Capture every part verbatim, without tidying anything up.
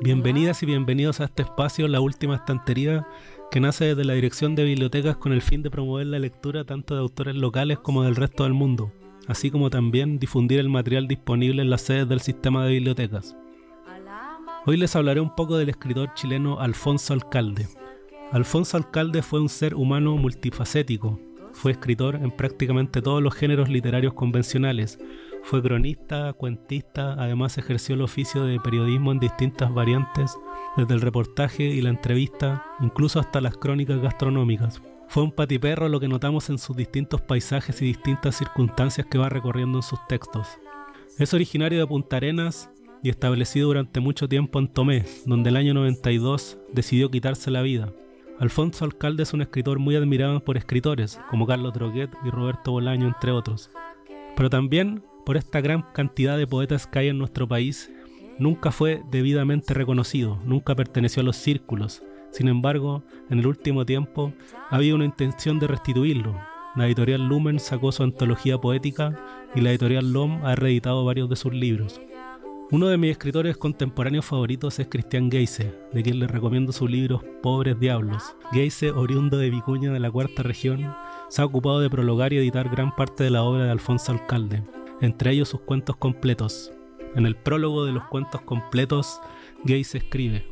Bienvenidas y bienvenidos a este espacio, La Última Estantería, que nace desde la Dirección de Bibliotecas con el fin de promover la lectura tanto de autores locales como del resto del mundo, así como también difundir el material disponible en las sedes del sistema de bibliotecas. Hoy les hablaré un poco del escritor chileno Alfonso Alcalde. Alfonso Alcalde fue un ser humano multifacético. Fue escritor en prácticamente todos los géneros literarios convencionales. Fue cronista, cuentista, además ejerció el oficio de periodismo en distintas variantes, desde el reportaje y la entrevista, incluso hasta las crónicas gastronómicas. Fue un patiperro lo que notamos en sus distintos paisajes y distintas circunstancias que va recorriendo en sus textos. Es originario de Punta Arenas y establecido durante mucho tiempo en Tomé, donde el año noventa y dos decidió quitarse la vida. Alfonso Alcalde es un escritor muy admirado por escritores, como Carlos Droguet y Roberto Bolaño, entre otros. Pero también por esta gran cantidad de poetas que hay en nuestro país. Nunca fue debidamente reconocido, nunca perteneció a los círculos. Sin embargo, en el último tiempo ha habido una intención de restituirlo. La editorial Lumen sacó su antología poética y la editorial L O M ha reeditado varios de sus libros. Uno de mis escritores contemporáneos favoritos es Cristian Geise, de quien les recomiendo su libro Pobres Diablos. Geise, oriundo de Vicuña de la Cuarta Región, se ha ocupado de prologar y editar gran parte de la obra de Alfonso Alcalde, entre ellos sus cuentos completos. En el prólogo de los cuentos completos, Geise escribe: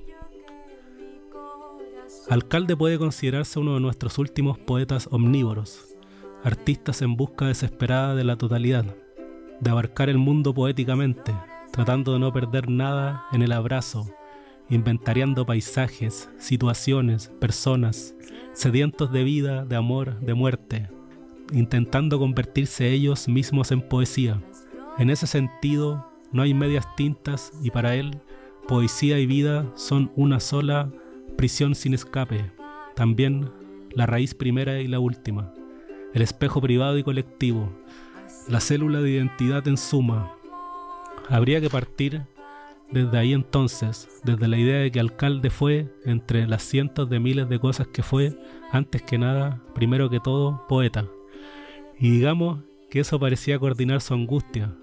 Alcalde puede considerarse uno de nuestros últimos poetas omnívoros, artistas en busca desesperada de la totalidad, de abarcar el mundo poéticamente, tratando de no perder nada en el abrazo, inventariando paisajes, situaciones, personas, sedientos de vida, de amor, de muerte, intentando convertirse ellos mismos en poesía. En ese sentido, no hay medias tintas y para él, poesía y vida son una sola prisión sin escape, también la raíz primera y la última, el espejo privado y colectivo, la célula de identidad en suma. Habría que partir desde ahí entonces, desde la idea de que Alcalde fue, entre las cientos de miles de cosas que fue, antes que nada, primero que todo, poeta. Y digamos que eso parecía coordinar su angustia,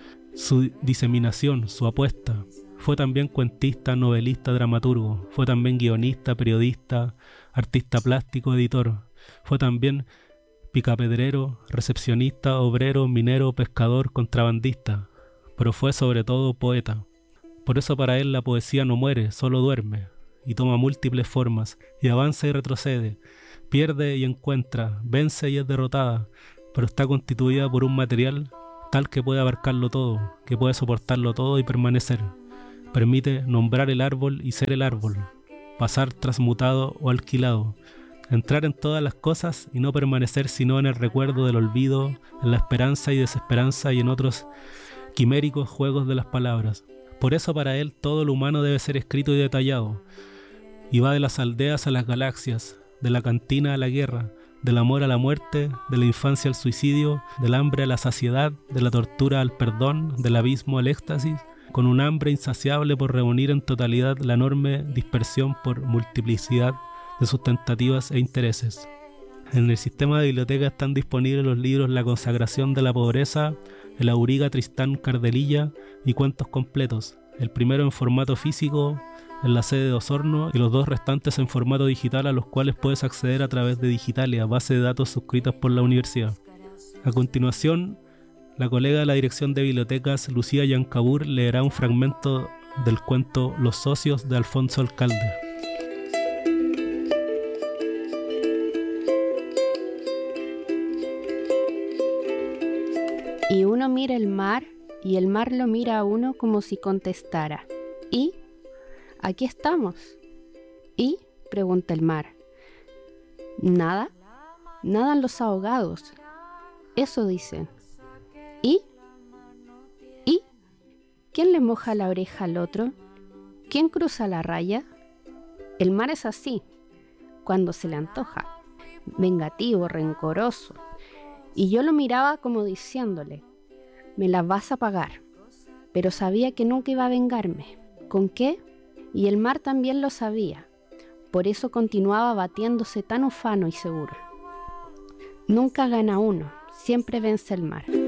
su diseminación, su apuesta. Fue también cuentista, novelista, dramaturgo. Fue también guionista, periodista, artista plástico, editor. Fue también picapedrero, recepcionista, obrero, minero, pescador, contrabandista. Pero fue sobre todo poeta. Por eso para él la poesía no muere, solo duerme, y toma múltiples formas, y avanza y retrocede, pierde y encuentra, vence y es derrotada, pero está constituida por un material tal que puede abarcarlo todo, que puede soportarlo todo y permanecer. Permite nombrar el árbol y ser el árbol, pasar transmutado o alquilado, entrar en todas las cosas y no permanecer sino en el recuerdo del olvido, en la esperanza y desesperanza y en otros quiméricos juegos de las palabras. Por eso para él todo lo humano debe ser escrito y detallado, y va de las aldeas a las galaxias, de la cantina a la guerra, del amor a la muerte, de la infancia al suicidio, del hambre a la saciedad, de la tortura al perdón, del abismo al éxtasis, con un hambre insaciable por reunir en totalidad la enorme dispersión por multiplicidad de sus tentativas e intereses. En el sistema de bibliotecas están disponibles los libros La consagración de la pobreza, El auriga Tristán Cardelilla y Cuentos completos, el primero en formato físico en la sede de Osorno y los dos restantes en formato digital, a los cuales puedes acceder a través de Digitalia, base de datos suscritas por la universidad. A continuación, la colega de la Dirección de Bibliotecas, Lucía Yancabur, leerá un fragmento del cuento Los socios de Alfonso Alcalde. Y uno mira el mar, y el mar lo mira a uno como si contestara. ¿Y? Aquí estamos. ¿Y? Pregunta el mar. ¿Nada? Nadan los ahogados. Eso dicen. ¿Y? ¿Y? ¿Quién le moja la oreja al otro? ¿Quién cruza la raya? El mar es así, cuando se le antoja, vengativo, rencoroso. Y yo lo miraba como diciéndole, me las vas a pagar. Pero sabía que nunca iba a vengarme. ¿Con qué? Y el mar también lo sabía. Por eso continuaba batiéndose tan ufano y seguro. Nunca gana uno, siempre vence el mar.